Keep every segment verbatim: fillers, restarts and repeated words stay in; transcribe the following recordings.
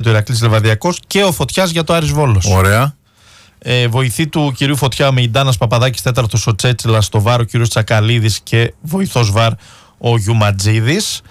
το Ηρακλής Λεβαδιακός και ο Φωτιάς για το Άρης Βόλος. Ωραία. Ε, βοηθή του κυρίου Φωτιά με Ιντάνας Παπαδάκης, τέταρτος ο Τσέτσιλας, στο βάρ ο κύριος Τσακαλίδης και βοηθός βάρ ο Γιουματζίδης.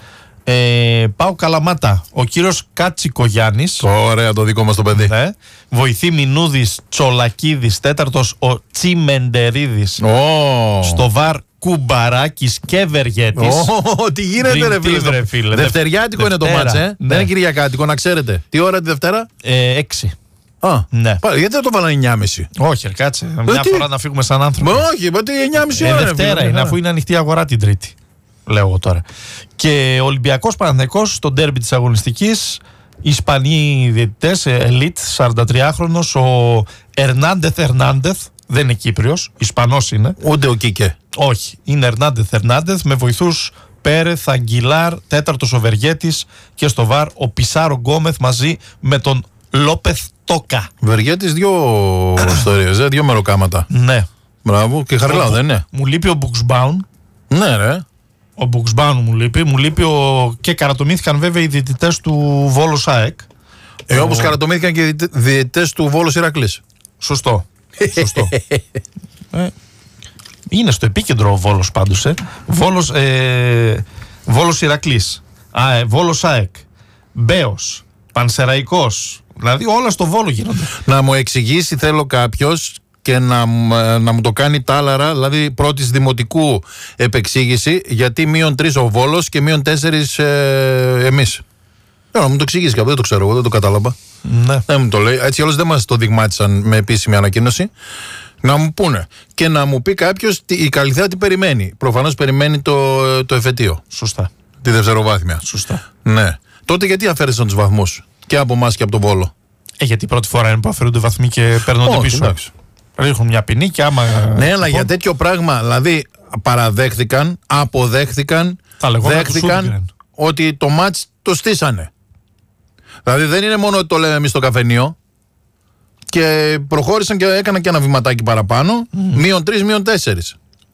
Ε, πάω Καλαμάτα, ο κύριος Κάτσικο Γιάννης. Ωραία, το δικό μας το παιδί. Ναι. Βοηθή Μινούδης Τσολακίδης, τέταρτος ο Τσιμεντερίδης. Oh. Στο βάρ Κουμπαράκης και Βεργέτης. Oh, τι γίνεται, ρε φίλε. Ρε, φίλε. Δευτεριάτικο είναι το μάτς, ε. Ναι. Δεν είναι κυριακάτικο, να ξέρετε. Τι ώρα τη Δευτέρα? Ε, έξι. Α, ναι. Πάλι, γιατί δεν το βάλανε εννιά και μισή? Όχι, κάτσε. Μια τι? φορά να φύγουμε σαν άνθρωποι. Μα όχι, μα τι εννιά και μισή Ε, ώρα. Δευτέρα είναι, αφού είναι ανοιχτή αγορά την Τρίτη. Λέω εγώ τώρα. Και Ολυμπιακός Παναθηναϊκός στο ντέρμπι της αγωνιστικής. Ισπανοί διαιτητές, ελίτ, σαραντατριάχρονος, ο Ερνάντεθ Ερνάντεθ. Δεν είναι Κύπριος, Ισπανός είναι. Ούτε ο Κίκε. Όχι, είναι Ερνάντεθ Ερνάντεθ με βοηθούς Πέρεθ, Αγγιλάρ, τέταρτος ο Βεργέτης και στο βαρ ο Πισάρο Γκόμεθ μαζί με τον Λόπεθ Τόκα. Βεργέτης δύο ιστορίες, δύο μεροκάματα. Ναι. Μπράβο, και Χαριλάου δεν είναι? Μου λείπει ο Μπουξμπάουν. Ναι, ρε. Ο Μπουξμπάουν μου λείπει. Μου λείπει ο... και καρατομήθηκαν βέβαια οι διαιτητές του Βόλος ΑΕΚ. Ε, ο... όπως καρατομήθηκαν και οι διαιτητές του Βόλος Ηρακλής. Σωστό. Σωστό. ε, είναι στο επίκεντρο ο Βόλος πάντως. Ε. Βόλος, ε, Βόλος Ηρακλής. Α, ε, Βόλος ΑΕΚ. Μπέος. Πανσεραϊκός. Δηλαδή όλα στο Βόλο γίνονται. Να μου εξηγήσει, θέλω κάποιος και να, να μου το κάνει τάλαρα, δηλαδή πρώτης δημοτικού επεξήγηση, γιατί μείον τρεις ο Βόλος και μείον τέσσερις ε, εμείς. Να μου το εξηγήσει κάποιος, δεν το ξέρω εγώ, δεν το κατάλαβα. Ναι. Δεν μου το λέει. Έτσι όλες δεν μας το δειγμάτισαν με επίσημη ανακοίνωση. Να μου πούνε. Και να μου πει κάποιος η Καλυθέα τι περιμένει. Προφανώς περιμένει το, το εφετείο. Σωστά. Τη δευτεροβάθμια. Σωστά. Ναι. Τότε γιατί αφαίρεσαν τους βαθμούς και από εμάς και από τον Βόλο? Ε, γιατί πρώτη φορά είναι που αφαιρούνται βαθμοί και παίρνονται Όχι, πίσω. εντάξει. Ρίχνουν μια ποινή και άμα. Ναι, αλλά για τέτοιο πράγμα, δηλαδή παραδέχθηκαν, αποδέχθηκαν, δέχθηκαν ότι το μάτς το στήσανε. Δηλαδή δεν είναι μόνο ότι το λέμε εμείς στο καφενείο, και προχώρησαν και έκαναν και ένα βηματάκι παραπάνω, mm. μείον τρεις, μείον τέσσερις.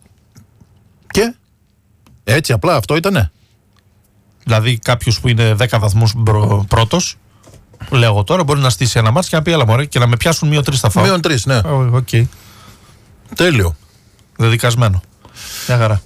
Και έτσι απλά αυτό ήτανε. Δηλαδή κάποιος που είναι δέκα βαθμούς πρώτος, λέω εγώ τώρα, μπορεί να στήσει ένα μάτς και να πει έλα μωρέ και να με πιάσουν μείον τρεις θα φάω. Μείον τρεις, ναι. Οκ. Okay. Τέλειο. Δεδικασμένο. Μια χαρά.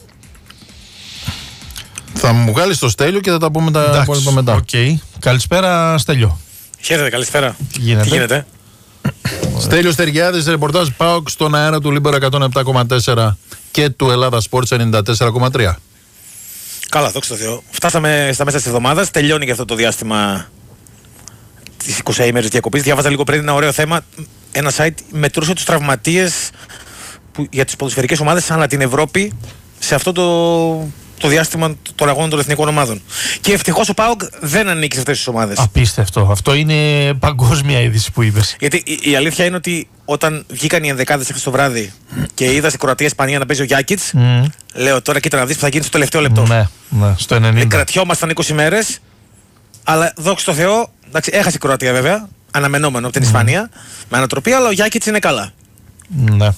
Θα μου βγάλεις το Στέλιο και θα τα πούμε τα υπόλοιπα μετά. Οκ. Okay. Καλησπέρα Στέλιο. Χαίρετε, καλησπέρα. Τι γίνεται? Τι γίνεται? Στέλιος Τεργιάδης, ρεπορτάζ ΠΑΟΚ στον αέρα του Λίμπερο εκατόν επτά κόμμα τέσσερα και του Ελλάδα Sports ενενήντα τέσσερα κόμμα τρία. Καλά, δόξα τω Θεώ. Φτάσαμε στα μέσα της εβδομάδας, τελειώνει και αυτό το διάστημα της εικοσαήμερης διακοπής. Διάβαζα λίγο πριν ένα ωραίο θέμα. Ένα site μετρούσε τους τραυματίες που, για τις ποδοσφαιρικές ομάδες ανά την Ευρώπη σε αυτό το, το διάστημα των αγώνων των εθνικών ομάδων. Και ευτυχώς ο ΠΑΟΚ δεν ανήκει σε αυτές τις ομάδες. Απίστευτο. Αυτό είναι παγκόσμια είδηση που είπες. Γιατί η, η αλήθεια είναι ότι όταν βγήκαν οι ενδεκάδες χθες το βράδυ και είδα στην Κροατία-Ισπανία να παίζει ο Γιάκιτς, mm. λέω τώρα κοίτα να δεις που θα γίνει στο τελευταίο λεπτό. Ναι, ναι, στο ενενήντα. Ε, κρατιόμασταν είκοσι μέρες, αλλά δόξα τω Θεώ, εντάξει, έχασε η Κροατία βέβαια, αναμενόμενο από την mm. Ισπανία, με ανατροπή, αλλά ο Γιάκιτς είναι καλά. Ναι.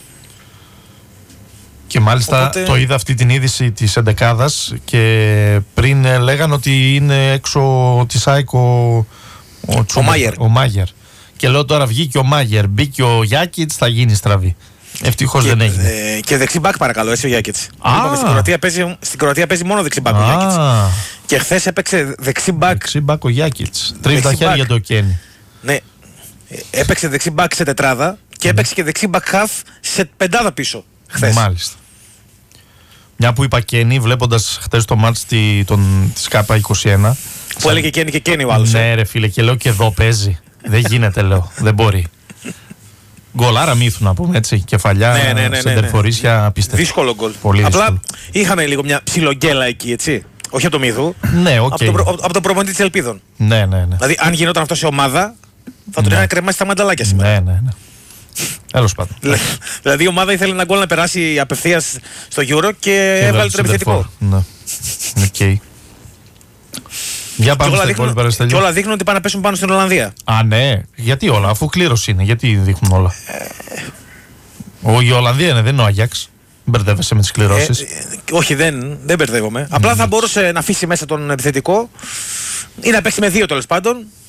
Και μάλιστα Οπότε... το είδα αυτή την είδηση της εντεκάδας και πριν ε, λέγανε ότι είναι έξω της ΑΕΚ ο, ο, ο Μάγερ. ο Μάγερ. Και λέω τώρα βγήκε ο Μάγερ, μπήκε ο Γιάκιτς, θα γίνει στραβή. Ευτυχώς δεν έγινε. Ε, και δεξί μπακ παρακαλώ, έτσι ο Γιάκιτς. Είπαμε, στην, Κροατία παίζει, στην Κροατία παίζει μόνο δεξί μπακ ο Γιάκιτς. Και χθες έπαιξε δεξί μπακ. Δεξί μπακ ο Γιάκιτς. Τρίβει τα χέρια το Κένι. Ναι. Έπαιξε δεξί μπακ σε τετράδα και έπαιξε και δεξί μπακ half σε πεντάδα πίσω. Χθες. Μάλιστα. Μια που είπα Κένι, βλέποντας χτες το μάτς τη, της ΚΑΠΑ είκοσι ένα. Που σαν... έλεγε Κένι και Κένι ο άλλος. Ναι, ρε φίλε, και λέω και εδώ παίζει. Δεν γίνεται, λέω. Δεν μπορεί. Γκολάρα μύθου να πούμε έτσι. Κεφαλιά, ναι, ναι, ναι, ναι, σεντερφορίσια, απίστευτα. Δύσκολο γκολ. Πολύ Απλά δύσκολο. είχαμε λίγο μια ψιλογκέλα εκεί, έτσι. Όχι από το μύθου. Ναι, οκ. Okay. Από, το, από τον προπονητή της Ελπίδων. Ναι, ναι, ναι. Δηλαδή, αν γινόταν αυτό σε ομάδα, θα τον ναι. είχαν κρεμάσει τα μανταλάκια σήμερα. Ναι, ναι, ναι. Τέλος πάντων. Δηλαδή η ομάδα ήθελε ένα γκολ να περάσει απευθείας στο Euro και έβαλε το επιθετικό. Ναι. Οκ. Για πάμε στα υπόλοιπα, ρε Στέλιο. Και όλα δείχνουν ότι πάνε να πέσουν πάνω στην Ολλανδία. Α, ναι. Γιατί όλα, αφού κλήρωση είναι, γιατί δείχνουν όλα. Ο, η Ολλανδία είναι, δεν είναι ο Άγιαξ. Μπερδεύεσαι με τις κληρώσεις. Ε, ε, όχι, δεν, δεν μπερδεύομαι. Mm. Απλά θα μπορούσε να αφήσει μέσα τον επιθετικό ή να παίξει με δύο τέλος πάντων